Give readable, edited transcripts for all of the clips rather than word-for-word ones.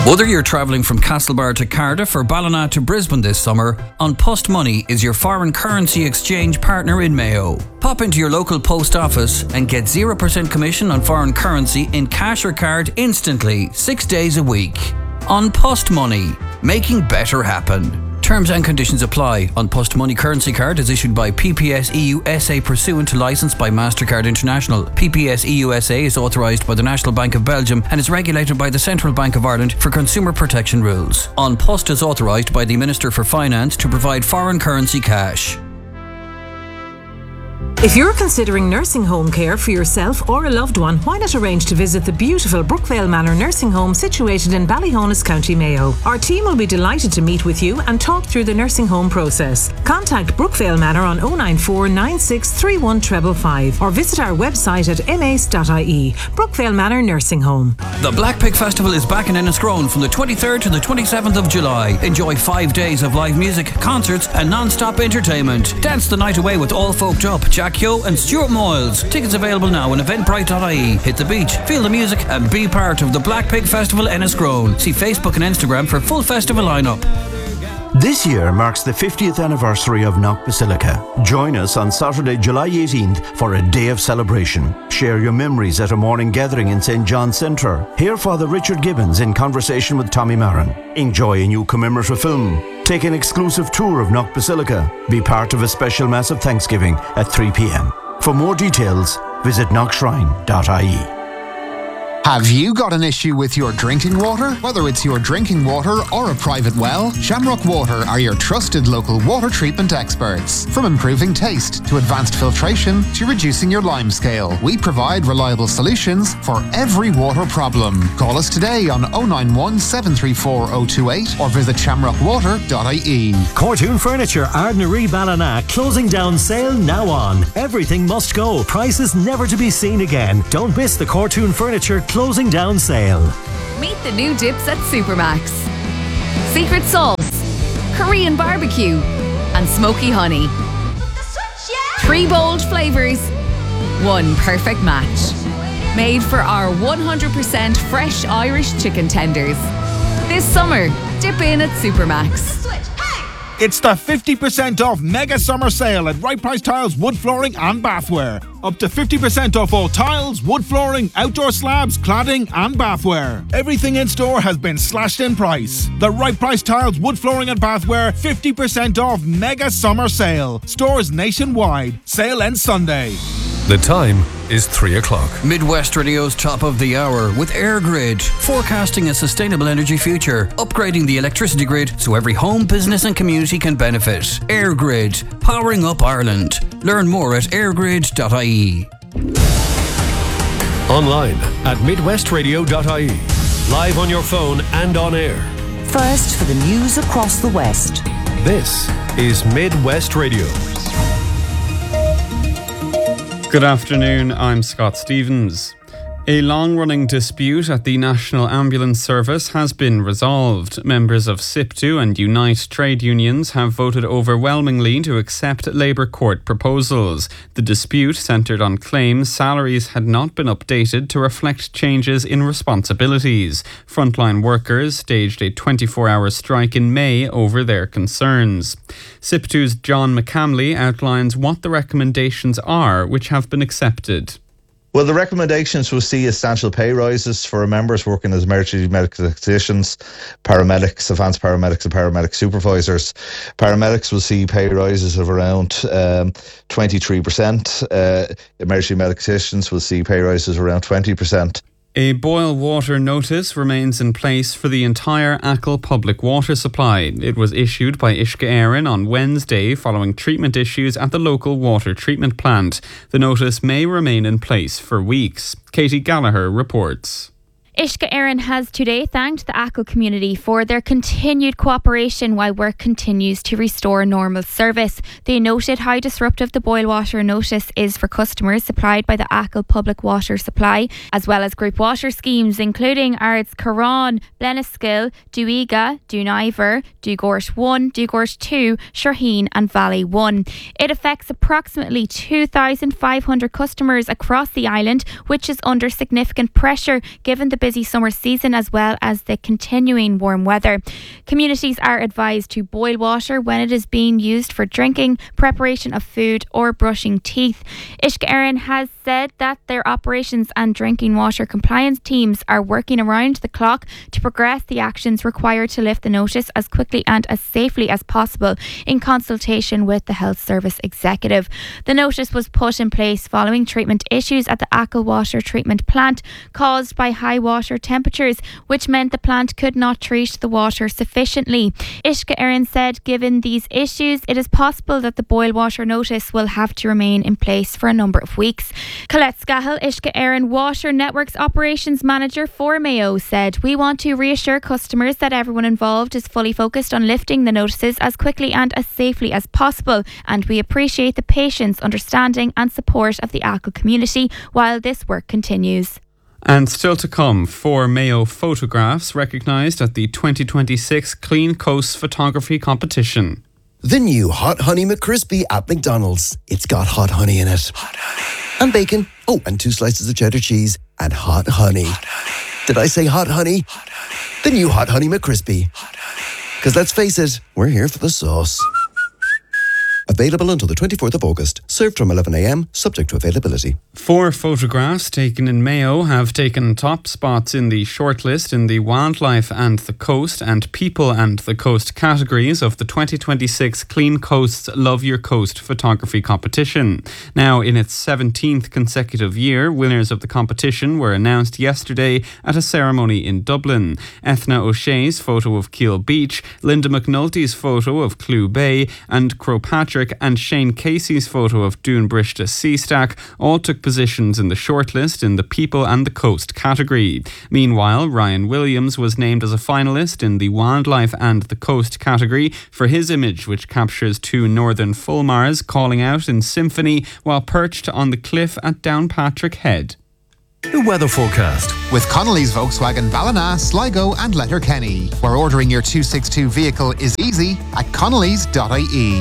Whether you're travelling from Castlebar to Cardiff or Ballina to Brisbane this summer, An Post Money is your foreign currency exchange partner in Mayo. Pop into your local post office and get 0% commission on foreign currency in cash or card instantly, 6 days a week. An Post Money, making better happen. Terms and conditions apply. An Post Money currency card is issued by PPS EU SA pursuant to licence by MasterCard International. PPS EU SA is authorised by the National Bank of Belgium and is regulated by the Central Bank of Ireland for consumer protection rules. An Post is authorised by the Minister for Finance to provide foreign currency cash. If you're considering nursing home care for yourself or a loved one, why not arrange to visit the beautiful Brookvale Manor nursing home situated in Ballyhonus, County Mayo. Our team will be delighted to meet with you and talk through the nursing home process. Contact Brookvale Manor on 094 9631 555 or visit our website at mace.ie. Brookvale Manor Nursing Home. The Black Pig Festival is back in Enniscrone from the 23rd to the 27th of July. Enjoy 5 days of live music, concerts and non-stop entertainment. Dance the night away with All Folked Up, Jack Yo and Stuart Moyles. Tickets available now on eventbrite.ie. Hit the beach, feel the music and be part of the Black Pig Festival Enniscrone. See Facebook and Instagram for full festival lineup. This year marks the 50th anniversary of Knock Basilica. Join us on Saturday, July 18th for a day of celebration. Share your memories at a morning gathering in St. John's Centre. Hear Father Richard Gibbons in conversation with Tommy Marin. Enjoy a new commemorative film. Take an exclusive tour of Knock Basilica. Be part of a special Mass of Thanksgiving at 3 p.m. For more details, visit knockshrine.ie. Have you got an issue with your drinking water? Whether it's your drinking water or a private well, Shamrock Water are your trusted local water treatment experts. From improving taste to advanced filtration to reducing your lime scale, we provide reliable solutions for every water problem. Call us today on 091 734 028 or visit shamrockwater.ie. Cortoon Furniture, Ardnaree Ballina, closing down sale now on. Everything must go. Prices never to be seen again. Don't miss the Cortoon Furniture closing down sale. Meet the new dips at Supermax. Secret sauce, Korean barbecue, and smoky honey. 3 bold flavours, 1 perfect match. Made for our 100% fresh Irish chicken tenders. This summer, dip in at Supermax. It's the 50% off mega summer sale at Right Price Tiles, wood flooring and bathware. Up to 50% off all tiles, wood flooring, outdoor slabs, cladding and bathware. Everything in store has been slashed in price. The Right Price Tiles, wood flooring and bathware 50% off mega summer sale. Stores nationwide. Sale ends Sunday. The time is 3 o'clock. Midwest Radio's top of the hour with EirGrid, forecasting a sustainable energy future, upgrading the electricity grid so every home, business and community can benefit. EirGrid, powering up Ireland. Learn more at airgrid.ie. Online at midwestradio.ie. Live on your phone and on air. First for the news across the West. This is Midwest Radio. Good afternoon, I'm Scott Stevens. A long-running dispute at the National Ambulance Service has been resolved. Members of SIPTU and Unite trade unions have voted overwhelmingly to accept Labour court proposals. The dispute centred on claims salaries had not been updated to reflect changes in responsibilities. Frontline workers staged a 24-hour strike in May over their concerns. SIPTU's John McCamley outlines what the recommendations are which have been accepted. Well, the recommendations will see substantial pay rises for members working as emergency medical technicians, paramedics, advanced paramedics and paramedic supervisors. Paramedics will see pay rises of around 23%. Emergency medical technicians will see pay rises of around 20%. A boil water notice remains in place for the entire Achill public water supply. It was issued by Uisce Éireann on Wednesday following treatment issues at the local water treatment plant. The notice may remain in place for weeks. Katie Gallagher reports. Uisce Éireann has today thanked the Achill community for their continued cooperation while work continues to restore normal service. They noted how disruptive the boil water notice is for customers supplied by the Achill Public Water Supply, as well as group water schemes including Ards Carron, Blenniskill, Duiga, Dunivor, Dugort 1, Dugort 2, Shirheen and Valley 1. It affects approximately 2,500 customers across the island, which is under significant pressure given the busy summer season as well as the continuing warm weather. Communities are advised to boil water when it is being used for drinking, preparation of food or brushing teeth. Uisce Éireann has said that their operations and drinking water compliance teams are working around the clock to progress the actions required to lift the notice as quickly and as safely as possible in consultation with the Health Service Executive. The notice was put in place following treatment issues at the Achill Water Treatment Plant caused by high water temperatures, which meant the plant could not treat the water sufficiently. Uisce Éireann said given these issues, it is possible that the boil water notice will have to remain in place for a number of weeks. Colette Scahill, Uisce Éireann Water Networks Operations Manager for Mayo, said, "We want to reassure customers that everyone involved is fully focused on lifting the notices as quickly and as safely as possible, and we appreciate the patience, understanding and support of the Achill community while this work continues." And still to come, 4 Mayo photographs recognised at the 2026 Clean Coast Photography Competition. The new Hot Honey McCrispy at McDonald's. It's got hot honey in it. Hot honey. And bacon. Oh, and 2 slices of cheddar cheese. And hot honey. Hot honey. Did I say hot honey? Hot honey. The new Hot Honey McCrispy. Hot honey. Because let's face it, we're here for the sauce. Available until the 24th of August. Served from 11 a.m, subject to availability. 4 photographs taken in Mayo have taken top spots in the shortlist in the Wildlife and the Coast and People and the Coast categories of the 2026 Clean Coast's Love Your Coast Photography Competition. Now, in its 17th consecutive year, winners of the competition were announced yesterday at a ceremony in Dublin. Ethna O'Shea's photo of Keel Beach, Linda McNulty's photo of Clew Bay, and Crowpatrick and Shane Casey's photo of Doonbrishta Seastack all took positions in the shortlist in the People and the Coast category. Meanwhile, Ryan Williams was named as a finalist in the Wildlife and the Coast category for his image, which captures 2 northern fulmars calling out in symphony while perched on the cliff at Downpatrick Head. The weather forecast with Connolly's Volkswagen Ballina, Sligo and Letterkenny, where ordering your 262 vehicle is easy at connolly's.ie.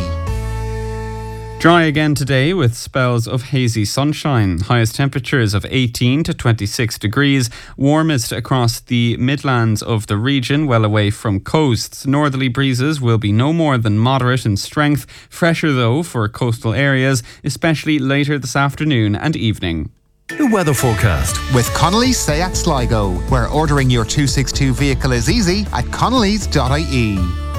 Dry again today with spells of hazy sunshine. Highest temperatures of 18 to 26 degrees. Warmest across the Midlands of the region, well away from coasts. Northerly breezes will be no more than moderate in strength. Fresher though for coastal areas, especially later this afternoon and evening. The weather forecast with Connolly's Seat Sligo, where ordering your 262 vehicle is easy at connolly's.ie.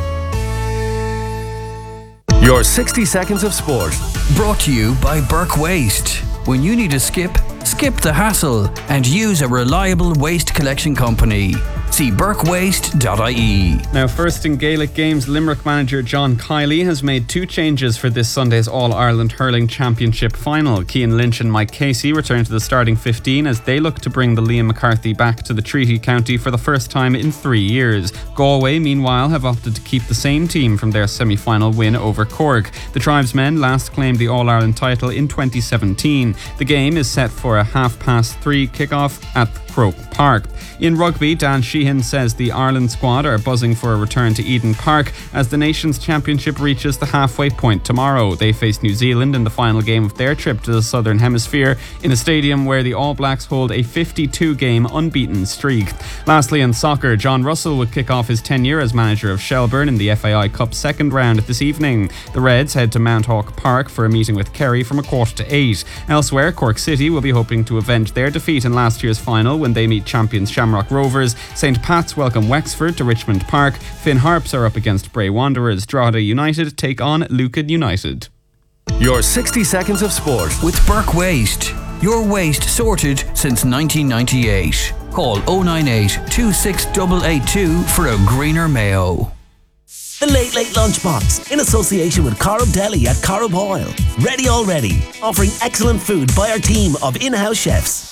Your 60 seconds of sport. Brought to you by Burke Waste. When you need a skip the hassle and use a reliable waste collection company. See burkewaste.ie. Now, first in Gaelic games, Limerick manager John Kiley has made 2 changes for this Sunday's All-Ireland Hurling Championship final. Cian Lynch and Mike Casey return to the starting 15 as they look to bring the Liam McCarthy back to the Treaty County for the first time in 3 years. Galway, meanwhile, have opted to keep the same team from their semi-final win over Cork. The Tribesmen last claimed the All-Ireland title in 2017. The game is set for a 3:30 kickoff at Croke Park. In rugby, Dan Sheehan says the Ireland squad are buzzing for a return to Eden Park as the Nations Championship reaches the halfway point tomorrow. They face New Zealand in the final game of their trip to the Southern Hemisphere in a stadium where the All Blacks hold a 52-game unbeaten streak. Lastly, in soccer, John Russell will kick off his tenure as manager of Shelbourne in the FAI Cup second round this evening. The Reds head to Mount Hawk Park for a meeting with Kerry from 7:15. Elsewhere, Cork City will be hoping to avenge their defeat in last year's final when they meet champions Shamrock Rovers. St Pat's welcome Wexford to Richmond Park. Finn Harps are up against Bray Wanderers. Drogheda United take on Lucan United. Your 60 seconds of sport with Burke Waste. Your waste sorted since 1998. Call 098 26882 for a greener Mayo. The Late Late Lunchbox, in association with Corrib Deli at Corrib Oil. Ready already, offering excellent food by our team of in-house chefs.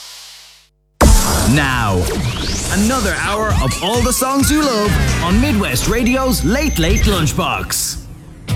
Now, another hour of all the songs you love on Midwest Radio's Late Late Lunchbox.